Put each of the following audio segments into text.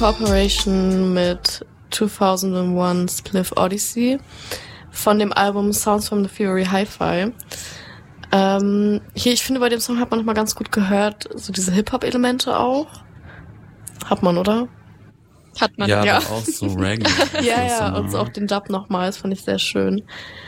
Corporation mit 2001 Spliff Odyssey von dem Album Sounds from the Fury Hi-Fi. Hier, ich finde, bei dem Song hat man nochmal ganz gut gehört, so diese Hip-Hop-Elemente auch. Hat man, oder? Hat man, ja. Aber auch so Reggae. ja, und so auch den Dub nochmal, das fand ich sehr schön.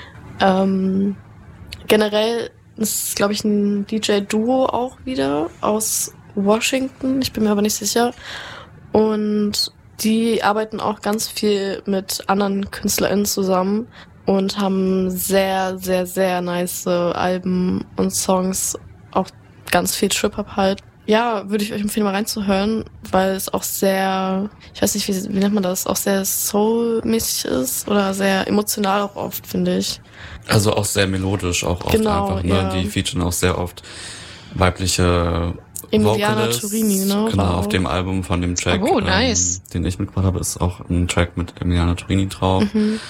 Generell ist es, glaube ich, ein DJ-Duo auch wieder aus Washington, ich bin mir aber nicht sicher. Und die arbeiten auch ganz viel mit anderen KünstlerInnen zusammen und haben sehr, sehr, sehr nice Alben und Songs, auch ganz viel Trip-Hop halt. Ja, würde ich euch empfehlen, mal reinzuhören, weil es auch sehr, ich weiß nicht, wie nennt man das, auch sehr soul-mäßig ist oder sehr emotional auch oft, finde ich. Also auch sehr melodisch, auch oft einfach, ne? Ja. Die featuren auch sehr oft weibliche Emiliana Turini, ne? Genau, auf dem Album von dem Track, nice. Den ich mitgebracht habe, ist auch ein Track mit Emiliana Turini drauf.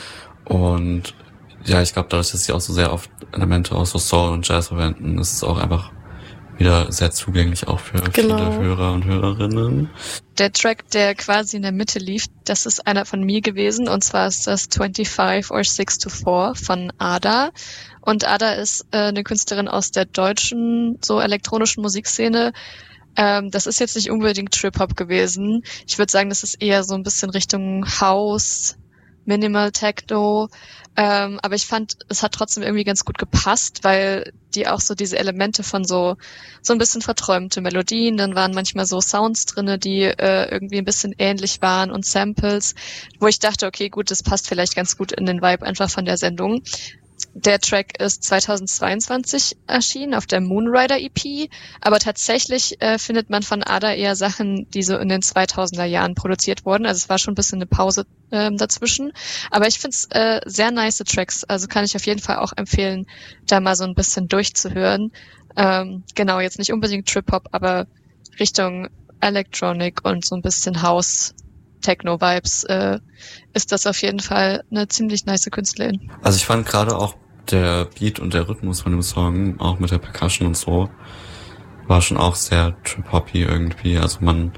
Und ja, ich glaube, dadurch, dass sie auch so sehr oft Elemente aus so Soul und Jazz verwenden, ist es auch einfach wieder sehr zugänglich auch für viele Hörer und Hörerinnen. Der Track, der quasi in der Mitte lief, das ist einer von mir gewesen, und zwar ist das 25 or 6 to 4 von Ada. Und Ada ist eine Künstlerin aus der deutschen, so elektronischen Musikszene. Das ist jetzt nicht unbedingt Trip-Hop gewesen. Ich würde sagen, das ist eher so ein bisschen Richtung House, Minimal Techno. Aber ich fand, es hat trotzdem irgendwie ganz gut gepasst, weil die auch so diese Elemente von so ein bisschen verträumte Melodien, dann waren manchmal so Sounds drinne, die irgendwie ein bisschen ähnlich waren und Samples, wo ich dachte, okay, gut, das passt vielleicht ganz gut in den Vibe einfach von der Sendung. Der Track ist 2022 erschienen auf der Moonrider EP, aber tatsächlich findet man von Ada eher Sachen, die so in den 2000er Jahren produziert wurden. Also es war schon ein bisschen eine Pause dazwischen, aber ich finde es sehr nice Tracks, also kann ich auf jeden Fall auch empfehlen, da mal so ein bisschen durchzuhören. Genau, jetzt nicht unbedingt Trip-Hop, aber Richtung Electronic und so ein bisschen House, Techno-Vibes, ist das auf jeden Fall eine ziemlich nice Künstlerin. Also ich fand gerade auch der Beat und der Rhythmus von dem Song, auch mit der Percussion und so, war schon auch sehr Trip-Hoppy irgendwie. Also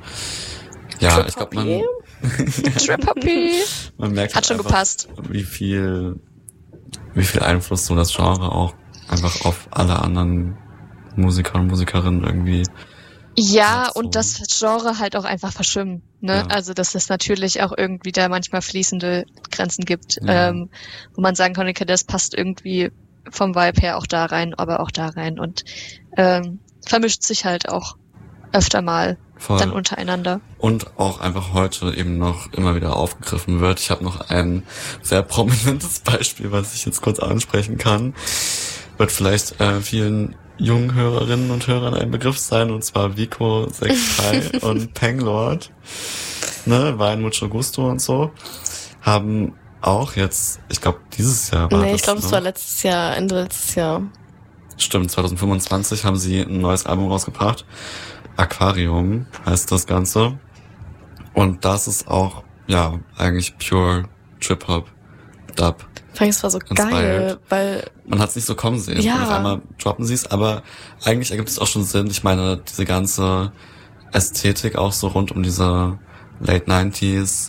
ja, ich glaube Trip-Hoppy. Man merkt hat schon einfach, gepasst, wie viel Einfluss so das Genre auch einfach auf alle anderen Musiker und Musikerinnen irgendwie. Ja, und das Genre halt auch einfach verschwimmen, ne? Ja. Also, dass es natürlich auch irgendwie da manchmal fließende Grenzen gibt, wo man sagen kann, okay, das passt irgendwie vom Vibe her auch da rein, aber auch da rein und vermischt sich halt auch öfter mal dann untereinander. Und auch einfach heute eben noch immer wieder aufgegriffen wird. Ich habe noch ein sehr prominentes Beispiel, was ich jetzt kurz ansprechen kann. Wird vielleicht vielen jungen Hörerinnen und Hörern ein Begriff sein, und zwar Vico 63 und Panglord, ne, Wein Mucho Gusto und so, haben auch jetzt, ich glaube dieses Jahr war ich glaube, es war letztes Jahr, Ende letztes Jahr. Stimmt, 2025 haben sie ein neues Album rausgebracht. Aquarium heißt das Ganze. Und das ist auch, ja, eigentlich pure Trip-Hop, Dub. Es war so geil, weil man hat es nicht so kommen sehen. Ja. Und auf einmal droppen sie es, aber eigentlich ergibt es auch schon Sinn. Ich meine, diese ganze Ästhetik auch so rund um diese Late 90s,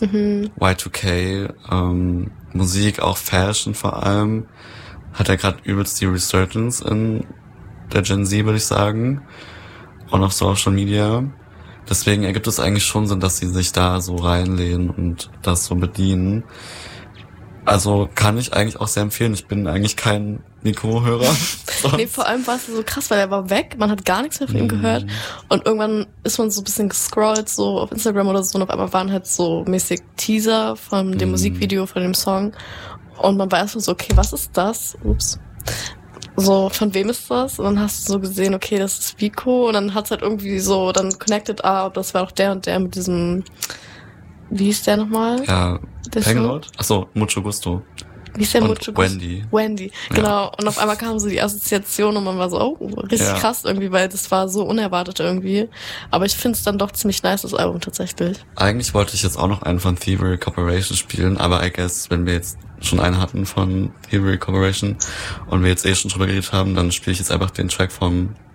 Y2K, Musik, auch Fashion vor allem, hat ja gerade übelst die Resurgence in der Gen Z, würde ich sagen. Und auf Social Media. Deswegen ergibt es eigentlich schon Sinn, dass sie sich da so reinlehnen und das so bedienen. Also kann ich eigentlich auch sehr empfehlen. Ich bin eigentlich kein Nico-Hörer. Nee, vor allem war es so krass, weil er war weg. Man hat gar nichts mehr von ihm gehört. Und irgendwann ist man so ein bisschen gescrollt, so auf Instagram oder so. Und auf einmal waren halt so mäßig Teaser von dem Musikvideo, von dem Song. Und man war erst so, okay, was ist das? Ups. So, von wem ist das? Und dann hast du so gesehen, okay, das ist Vico. Und dann hat's halt irgendwie so dann connected, das war doch der und der mit diesem, wie hieß der nochmal? Ja, Panglord? Achso, Mucho Gusto. Wie ist der Mucho Gusto? Wendy, genau. Ja. Und auf einmal kam so die Assoziation und man war so, richtig krass irgendwie, weil das war so unerwartet irgendwie. Aber ich find's dann doch ziemlich nice, das Album tatsächlich. Eigentlich wollte ich jetzt auch noch einen von Thievery Corporation spielen, aber I guess, wenn wir jetzt schon einen hatten von Thievery Corporation und wir jetzt schon drüber geredet haben, dann spiele ich jetzt einfach den Track vom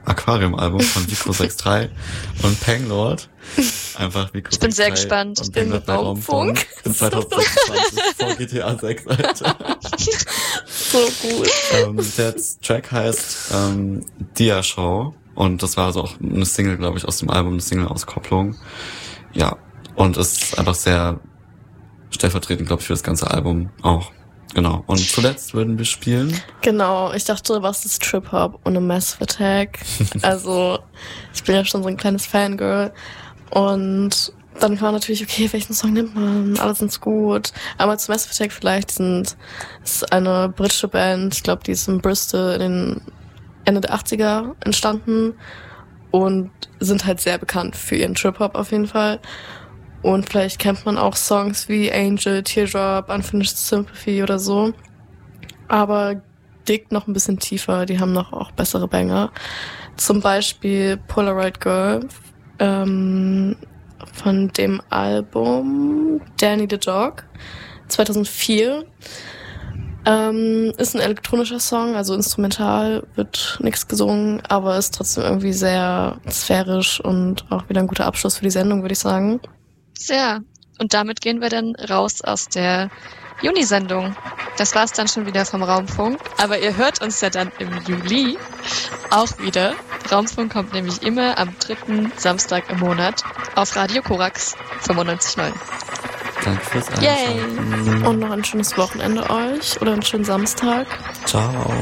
Aquarium-Album von Vico 63 und Panglord. Einfach Vico 63. Ich bin sehr gespannt. Und Panglord bei Raumfunk. In 2026 vor GTA 6, Alter. So gut. Der Track heißt Dia Show. Und das war also auch eine Single, glaube ich, aus dem Album, eine Single-Auskopplung. Ja. Und es ist einfach sehr stellvertretend, glaube ich, für das ganze Album auch. Genau. Und zuletzt würden wir spielen. Genau, ich dachte, was ist Trip-Hop und eine Massive Attack? Also, ich bin ja schon so ein kleines Fangirl. Und dann kam natürlich, okay, welchen Song nimmt man? Alle sind's gut. Einmal zu Massive Attack vielleicht ist eine britische Band. Ich glaube, die ist in Bristol in den Ende der 80er entstanden und sind halt sehr bekannt für ihren Trip-Hop auf jeden Fall. Und vielleicht kennt man auch Songs wie Angel, Teardrop, Unfinished Sympathy oder so. Aber dick noch ein bisschen tiefer, die haben noch auch bessere Banger. Zum Beispiel Polaroid Girl von dem Album Danny the Dog 2004. Ist ein elektronischer Song, also instrumental, wird nichts gesungen, aber ist trotzdem irgendwie sehr sphärisch und auch wieder ein guter Abschluss für die Sendung, würde ich sagen. Ja, und damit gehen wir dann raus aus der Juni-Sendung. Das war's dann schon wieder vom Raumfunk, aber ihr hört uns ja dann im Juli auch wieder. Raumfunk kommt nämlich immer am 3. Samstag im Monat auf Radio Korax 95.9. Danke fürs Einschalten. Yay! Und noch ein schönes Wochenende euch oder einen schönen Samstag. Ciao.